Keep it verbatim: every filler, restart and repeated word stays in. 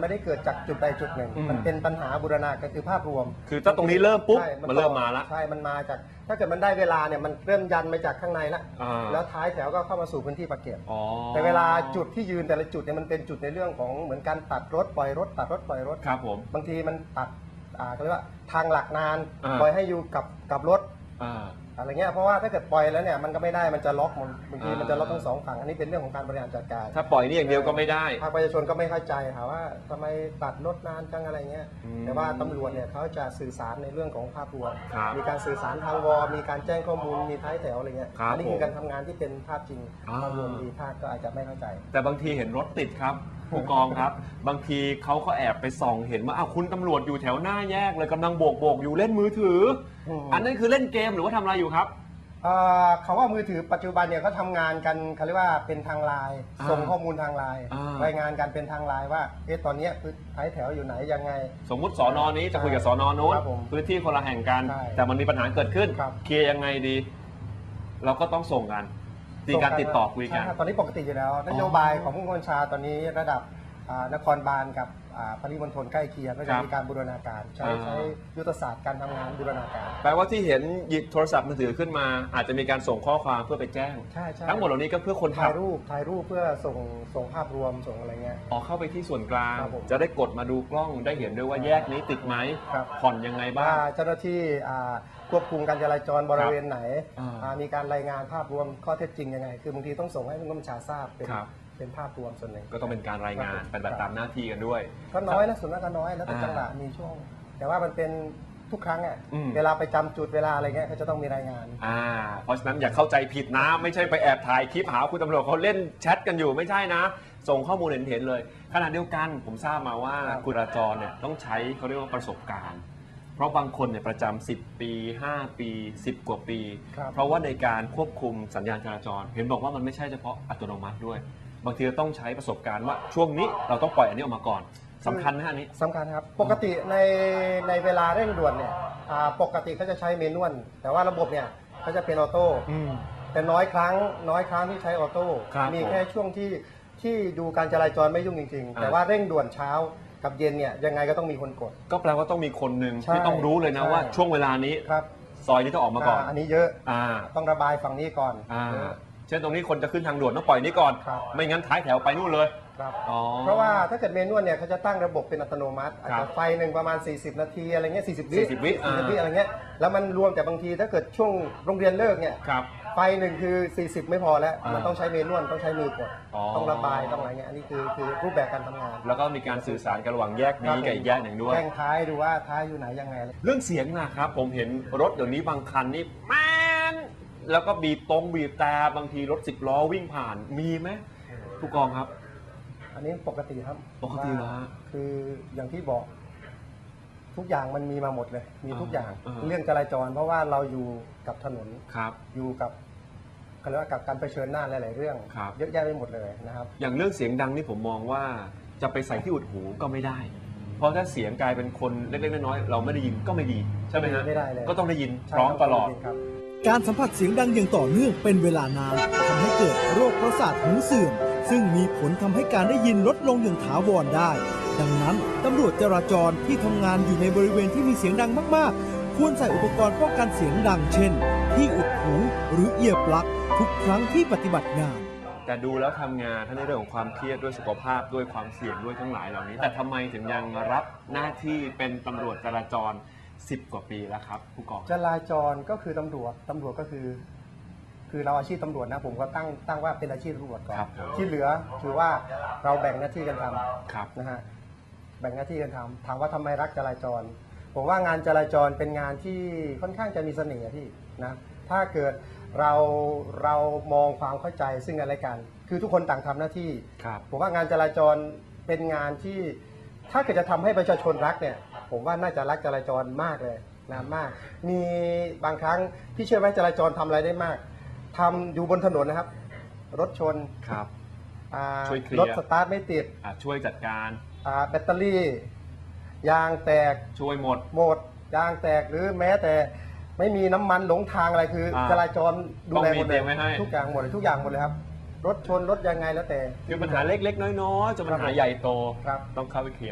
ไม่ได้เกิดจากจุดใดจุดหนึ่งมันเป็นปัญหาบูรณาการคือภาพรวมคือถ้าตรงนี้เริ่มปุ๊บมันเริ่มมาแล้วใช่มันมาจากถ้าเกิดมันได้เวลาเนี่ยมันเริ่มยันมาจากข้างในแล้วแล้วท้ายแถวก็เข้ามาสู่พื้นที่ปากเกร็ดแต่เวลาจุดที่ยืนแต่ละจุดเนี่ยมันเป็นจุดในเรื่องของเหมือนการตัดรถปล่อยรถตัดรถปล่อยรถครับผมบางทีมันตัดอ่าเรียกว่าทางหลักนานปล่อยให้อยู่กับกับรถอะไรเงี้ยเพราะว่าถ้าเกิดปล่อยแล้วเนี่ยมันก็ไม่ได้มันจะล็อกบางทีมันจะล็อกทั้งสองฝั่งอันนี้เป็นเรื่องของการบริหารจัดการถ้าปล่อยนี่อย่างเดียวก็ไม่ได้ภาคประชาชนก็ไม่เข้าใจค่ะว่าทำไมตัดรถนานจังอะไรเงี้ยแต่ว่าตำรวจเนี่ยเขาจะสื่อสารในเรื่องของภาพรวมมีการสื่อสารทางวอลมีการแจ้งข้อมูลมีท้ายแถวอะไรเงี้ยอันนี้คือการทำงานที่เป็นภาพจริงภาพรวมดีภาคก็อาจจะไม่เข้าใจแต่บางทีเห็นรถติดครับผู้กองครับบางทีเขาก็แอบไปส่องเห็นว่าอ้าวคุณตำรวจอยู่แถวหน้าแยกเลยกำลังโบกโบกอยู่เล่นมือถืออันนั้นคือเล่นเกมหรือว่าทำอะไรอยู่ครับเขาว่ามือถือปัจจุบันเนี่ยเขาทำงานกันเขาเรียกว่าเป็นทางไลน์ส่งข้อมูลทางไลน์รายงานกันเป็นทางไลน์ว่าเอ๊ะตอนนี้ท้ายแถวอยู่ไหนยังไงสมมุติสอนอนี้จะคุยกับสอนอโน้นพื้นที่คนละแห่งกันแต่มันมีปัญหาเกิดขึ้นเคลียร์ยังไงดีเราก็ต้องส่งกันมีการติดต่อคุยกันตอนนี้ปกติอยู่แล้วนโยบายของผู้บัญชาตอนนี้ระดับนครบาลกับปริมณฑลใกล้เคียงก็จะมีการบูรณาการใช้ใช้ยุทธศาสตร์การทำงานบูรณาการแปลว่าที่เห็นหยิบโทรศัพท์มือถือขึ้นมาอาจจะมีการส่งข้อความเพื่อไปแจ้งใช่ใช่ทั้งหมดเหล่านี้ก็เพื่อคนถ่ายรูปถ่ายรูปเพื่อส่งส่งภาพรวมส่งอะไรเงี้ยออกเข้าไปที่ส่วนกลางจะได้กดมาดูกล้องได้เห็นด้วยว่าแยกนี้ติดไหมผ่อนยังไงบ้างเจ้าหน้าที่ควบคุมการจราจรบริเวณไหนมีการรายงานภาพรวมข้อเท็จจริงยังไงคือบางทีต้องส่งให้ผู้บัญชาทราบเป็นเป็นภาพรวมส่วนหนึ่งก็ต้องเป็นการรายงานเป็นแบบตามหน้าที่กันด้วยก็น้อยนะส่วนมากก็น้อยแล้วแต่จังหวะมีช่วงแต่ว่ามันเป็นทุกครั้งอ่ะเวลาไปจำจุดเวลาอะไรเงี้ยเขาจะต้องมีรายงานอ่าเพราะฉะนั้นอย่าเข้าใจผิดนะไม่ใช่ไปแอบถ่ายคลิปหาคุณตำรวจเขาเล่นแชทกันอยู่ไม่ใช่นะส่งข้อมูลเห็นๆเลยขณะเดียวกันผมทราบมาว่าคุณจราจรเนี่ยต้องใช้เขาเรียกว่าประสบการณ์เพราะบางคนเนี่ยประจำสิบปีห้าปีสิบกว่าปีเพราะว่าในการควบคุมสัญญาณจราจรเห็นบอกว่ามันไม่ใช่เฉพาะอัตโนมัติด้วยบางทีเราต้องใช้ประสบการณ์ว่าช่วงนี้เราต้องปล่อยอันนี้ออกมาก่อนสำคัญนะอันนี้สำคัญครับปกติในในเวลาเร่งด่วนเนี่ยปกติเขาจะใช้เมนวลแต่ว่าระบบเนี่ยเขาจะเป็นออโต้แต่น้อยครั้งน้อยครั้งที่ใช้ออโต้มีแค่ช่วงที่ที่ดูการจราจรไม่ยุ่งจริงๆแต่ว่าเร่งด่วนเช้ากับเย็นเนี่ยยังไงก็ต้องมีคนกดก็แปลว่าต้องมีคนหนึ่งที่ต้องรู้เลยนะว่าช่วงเวลานี้ซอยนี้ต้องออกมาก่อนอันนี้เยอะต้องระบายฝั่งนี้ก่อนเช่นตรงนี้คนจะขึ้นทางด่วนต้องปล่อยนี้ก่อนไม่งั้นท้ายแถวไปนู่นเลยเพราะว่าถ้าเกิดเมนวลเนี่ยเขาจะตั้งระบบเป็นอัตโนมัติอาจจะไฟหนึ่งประมาณสี่สิบนาทีอะไรเงี้ยสี่สิบวิสี่สิบวิอะไรเงี้ยแล้วมันรวมแต่บางทีถ้าเกิดช่วงโรงเรียนเลิกเนี่ยไฟหนึ่งคือสี่สิบไม่พอแล้วมันต้องใช้เมนวลต้องใช้มือกดต้องระบายต้องอะไรเงี้ยอันนี้คือคือรูปแบบการทำงานแล้วก็มีการสื่อสารกันระหว่างแยกนี้กับอีกแยกหนึ่งด้วยแจ้งท้ายดูว่าท้ายอยู่ไหนยังไงเรื่องเสียงนะครับผมเห็นรถเดี๋ยวนี้บางคันนี่แม่นแล้วก็บีบตรงบีบแต่บางทีรถสิบล้อวิ่งผ่านมีไหมผู้กองครับอันนี้ปกติครับปกติเหรอฮะคืออย่างที่บอกทุกอย่างมันมีมาหมดเลยมีทุกอย่างเรื่องจราจรเพราะว่าเราอยู่กับถนนอยู่กับเขาเรียกว่ากับการเผชิญหน้าหลายๆเรื่องเยอะแยะไปหมดเลยนะครับอย่างเรื่องเสียงดังนี่ผมมองว่าจะไปใส่ที่อุดหูก็ไม่ได้เพราะถ้าเสียงกลายเป็นคนเล็กๆน้อยๆเราไม่ได้ยินก็ไม่ดีใช่ไหมฮะไม่ได้เลยก็ต้องได้ยินพร้อมตลอดการสัมผัสเสียงดังอย่างต่อเนื่องเป็นเวลานานทำให้เกิดโรคประสาทหูเสื่อมซึ่งมีผลทำให้การได้ยินลดลงอย่างถาวรได้ดังนั้นตำรวจจราจรที่ทำงานอยู่ในบริเวณที่มีเสียงดังมากๆควรใส่อุปกรณ์ป้องกันเสียงดังเช่นที่อุดหูหรือเอียร์ปลั๊กทุกครั้งที่ปฏิบัติงานแต่ดูแล้วทำงานทั้งในเรื่องของความเครียดด้วยสุขภาพด้วยความเสี่ยงด้วยทั้งหลายเหล่านี้แต่ทำไมถึงยังรับหน้าที่เป็นตำรวจจราจรสิบกว่าปีแล้วครับผู้กองจราจรก็คือตำรวจตำรวจก็คือคือเราอาชีพตำรวจนะผมก็ตั้งตั้งว่าเป็นอาชีพตำรวจก่อนที่เหลือคือว่าเราแบ่งหน้าที่กันทำนะฮะแบ่งหน้าที่กันทำถามว่าทำไมรักจราจรผมว่างานจราจรเป็นงานที่ค่อนข้างจะมีเสน่ห์ที่นะถ้าเกิดเราเรามองความเข้าใจซึ่งกันและกันคือทุกคนต่างทำหน้าที่ผมว่างานจราจรเป็นงานที่ถ้าเกิดจะทำให้ประชาชนรักเนี่ยผมว่าน่าจะรักจราจรมากเลยนะมากมีบางครั้งพี่เชื่อไหมจราจรทำอะไรได้มากทำอยู่บนถนนนะครับรถชนครับรถสตาร์ทไม่ติดช่วยจัดการแบตเตอรี่ยางแตกช่วยหมดหมดยางแตกหรือแม้แต่ไม่มีน้ำมันหลงทางอะไรคือจราจรดูแลหมดเลยทุกอย่างหมดเลยทุกอย่างหมดเลยครับรถชนรถยังไงแล้วแต่คือปัญหาเล็กๆน้อยๆจนปัญหาใหญ่โตต้องเข้าไปเคลียร์